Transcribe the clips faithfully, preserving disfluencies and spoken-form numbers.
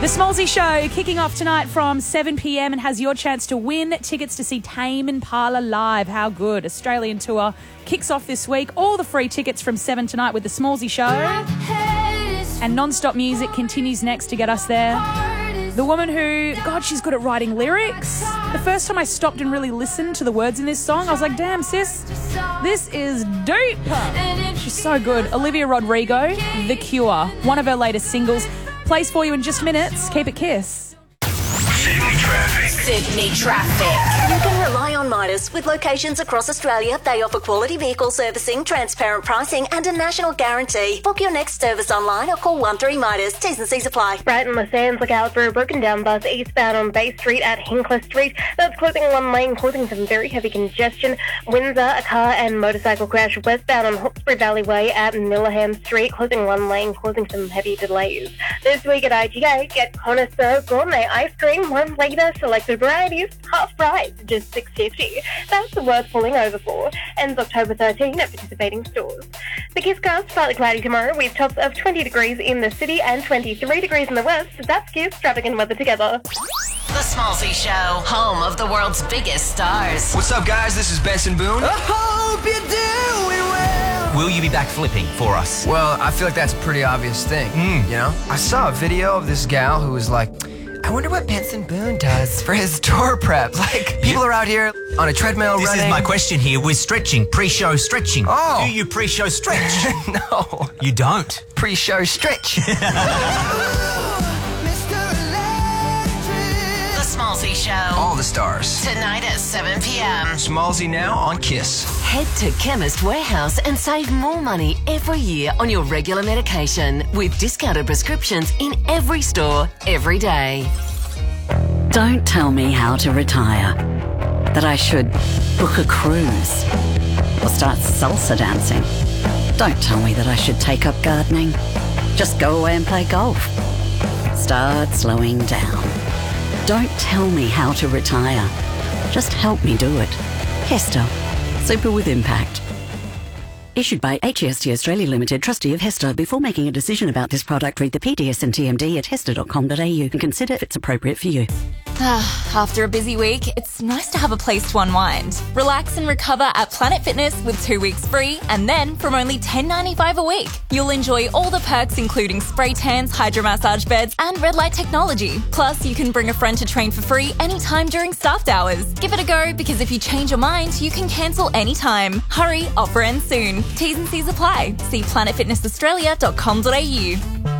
The Smallsy Show kicking off tonight from seven p m and has your chance to win tickets to see Tame Impala live. How good. Australian tour kicks off this week. All the free tickets from seven tonight with The Smallsy Show. And non-stop music continues next to get us there. The woman who, God, she's good at writing lyrics. The first time I stopped and really listened to the words in this song, I was like, damn, sis, this is deep. She's so good. Olivia Rodrigo, The Cure, one of her latest singles. Plays for you in just minutes. Keep it Kiss. Sydney traffic. Sydney traffic. You can rely on Midas. With locations across Australia, they offer quality vehicle servicing, transparent pricing and a national guarantee. Book your next service online or call one three Midas. T's and C's apply. Brighton Les Sands, look out for a broken down bus eastbound on Bay Street at Hinkler Street. That's closing one lane, causing some very heavy congestion. Windsor, a car and motorcycle crash westbound on Hawkesbury Valley Way at Millerham Street, closing one lane, causing some heavy delays. This week at I G A, get Connoisseur Gourmet Ice Cream, one litre, selected varieties, half price, just six dollars fifty. That's worth pulling over for. Ends October thirteenth at participating stores. The Kisscast, partly cloudy tomorrow with tops of twenty degrees in the city and twenty-three degrees in the west. That's Kiss, traffic and weather together. The Smallsy Show, home of the world's biggest stars. What's up, guys? This is Benson Boone. I hope you're doing well. Will you be back flipping for us? Well, I feel like that's a pretty obvious thing, Mm. you know? I saw a video of this gal who was like, I wonder what Benson Boone does for his tour prep. Like, people are out here on a treadmill This running. is my question here. We're stretching, pre-show stretching. Oh. Do you pre-show stretch? No. You don't? Pre-show stretch. The Smallsy Show. All the stars. Tonight at seven p m. Smallsy now on Kiss. Head to Chemist Warehouse and save more money every year on your regular medication with discounted prescriptions in every store, every day. Don't tell me how to retire. That I should book a cruise or start salsa dancing. Don't tell me that I should take up gardening. Just go away and play golf. Start slowing down. Don't tell me how to retire. Just help me do it. Hester. Super with impact. Issued by H E S T Australia Limited, trustee of Hester. Before making a decision about this product, read the P D S and T M D at hester dot com dot a u and consider if it's appropriate for you. After a busy week, it's nice to have a place to unwind. Relax and recover at Planet Fitness with two weeks free, and then from only ten dollars ninety-five a week. You'll enjoy all the perks including spray tans, hydromassage beds and red light technology. Plus, you can bring a friend to train for free anytime during staffed hours. Give it a go because if you change your mind, you can cancel anytime. Hurry, offer ends soon. T's and C's apply. See planet fitness australia dot com dot a u.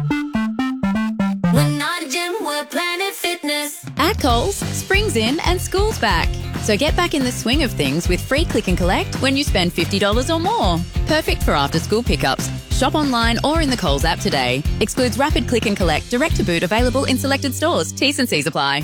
We're not a gym, we're Planet Fitness. At Coles, spring's in and school's back. So get back in the swing of things with free click and collect when you spend fifty dollars or more. Perfect for after-school pickups. Shop online or in the Coles app today. Excludes rapid click and collect, direct to boot, available in selected stores. T's and C's apply.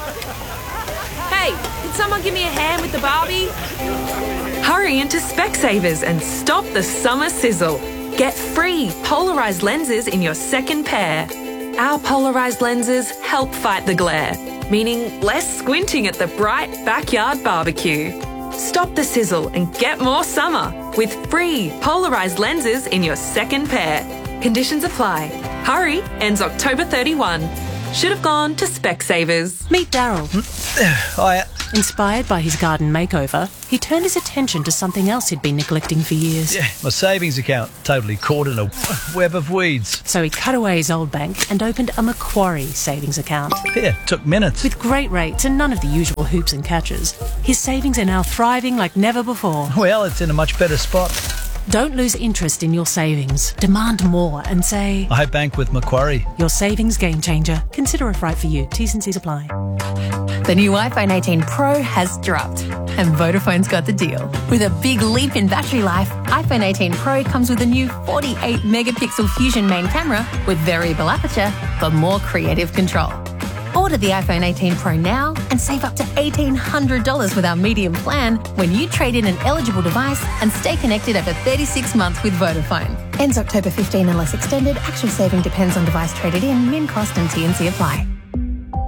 Hey, can someone give me a hand with the Barbie? Hurry into Specsavers and stop the summer sizzle. Get free polarised lenses in your second pair. Our polarised lenses help fight the glare, meaning less squinting at the bright backyard barbecue. Stop the sizzle and get more summer with free polarised lenses in your second pair. Conditions apply. Hurry ends October thirty-first. Should have gone to Specsavers. Meet Daryl. Hiya. Inspired by his garden makeover, he turned his attention to something else he'd been neglecting for years. Yeah, my savings account, totally caught in a web of weeds. So he cut away his old bank and opened a Macquarie savings account. Yeah, took minutes. With great rates and none of the usual hoops and catches, his savings are now thriving like never before. Well, it's in a much better spot. Don't lose interest in your savings. Demand more and say, I bank with Macquarie. Your savings game changer. Consider if right for you. T's and C's apply. The new iPhone eighteen Pro has dropped, and Vodafone's got the deal. With a big leap in battery life, iPhone eighteen Pro comes with a new forty-eight megapixel Fusion main camera with variable aperture for more creative control. Order the iPhone eighteen Pro now and save up to eighteen hundred dollars with our medium plan when you trade in an eligible device and stay connected over thirty-six months with Vodafone. Ends October fifteenth unless extended. Actual saving depends on device traded in, min cost and T and C apply.